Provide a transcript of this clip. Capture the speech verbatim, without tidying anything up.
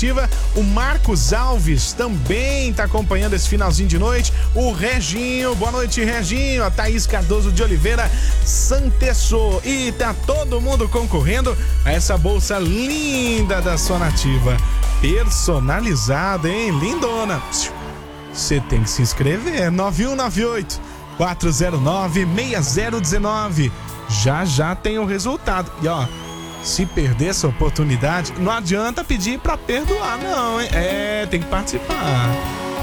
Nativa. O Marcos Alves também tá acompanhando esse finalzinho de noite. O Reginho, boa noite, Reginho. A Thaís Cardoso de Oliveira, Santesso. E tá todo mundo concorrendo a essa bolsa linda da sua Nativa. Personalizada, hein? Lindona. Você tem que se inscrever. nove um nove oito, quatro zero nove, seis zero um nove. Já já tem o resultado. E ó, se perder essa oportunidade, não adianta pedir pra perdoar, não, hein? É, tem que participar.